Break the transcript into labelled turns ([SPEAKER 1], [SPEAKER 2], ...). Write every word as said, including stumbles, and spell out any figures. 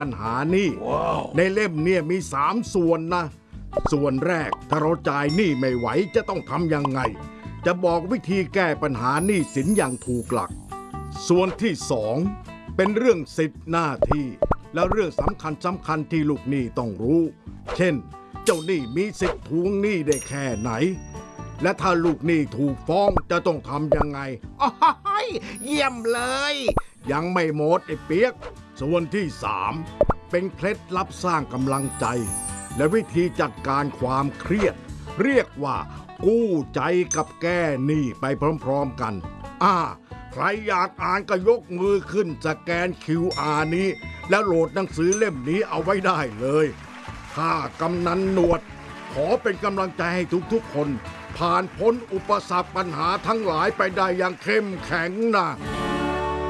[SPEAKER 1] ปัญหาหนี้ wow. ในเล่มเนี่ยมีสามส่วนนะส่วนแรกถ้าเราจ่ายหนี้ไม่ไหวจะต้องทำยังไงจะบอกวิธีแก้ปัญหาหนี้สินอย่างถูกหลักส่วนที่สองเป็นเรื่องสิทธิหน้าที่และเรื่องสำคัญสำคัญที่ลูกหนี้ต้องรู้เช่นเจ้าหนี้มีสิทธิ์ทวงหนี้ได้แค่ไหนและถ้าลูกหนี้ถูกฟ้องจะต้องทำยังไงอ้ายเยี่ยมเลยยังไม่หมดไอ้เปียกส่วนที่สามเป็นเคล็ดลับสร้างกำลังใจและวิธีจัดการความเครียดเรียกว่ากู้ใจกับแก้หนี้ไปพร้อมๆกันอ่าใครอยากอ่านก็ยกมือขึ้นสแกน คิว อาร์ นี้แล้วโหลดหนังสือเล่มนี้เอาไว้ได้เลยข้ากำนันหนวดขอเป็นกำลังใจให้ทุกๆคนผ่านพ้นอุปสรรคปัญหาทั้งหลายไปได้อย่างเข้มแข็งนะ